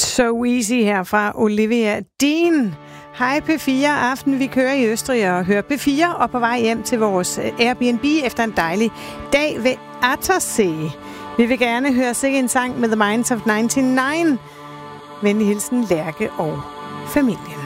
So Easy her fra Olivia Dean. Hej P4 aften. Vi kører i Østrig og hører P4 og på vej hjem til vores Airbnb efter en dejlig dag ved Attersee. Vi vil gerne høre sikke en sang med The Minds of 99. Venlig hilsen Lærke og familien.